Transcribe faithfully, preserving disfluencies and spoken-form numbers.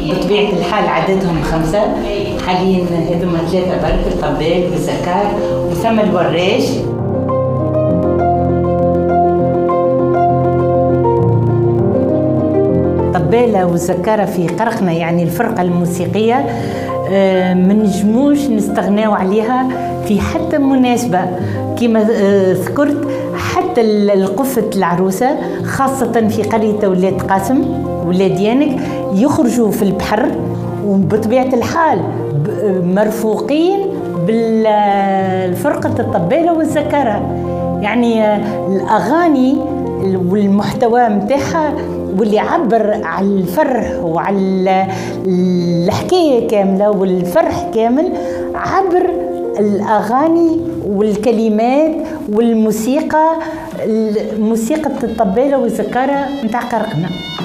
بطبيعة الحال عددهم خمسة، حاليا هذوما ثلاثة برك، الطبال والزكار وثم الوراش. الطبالة والزكارة في قرقنة يعني الفرقة الموسيقية ما نجموش نستغناو عليها في حتى مناسبة كما ذكرت، حتى القفة العروسة خاصة في قرية ولاد قاسم ولاد يانك يخرجوا في البحر، وبطبيعة الحال مرفوقين بالفرقة الطبالة والزكارة. يعني الأغاني والمحتوى متاعها واللي يعبر على الفرح وعلى الحكاية كاملة والفرح كامل عبر الأغاني والكلمات والموسيقى، موسيقى الطبالة والزكارة متاع قرقنة.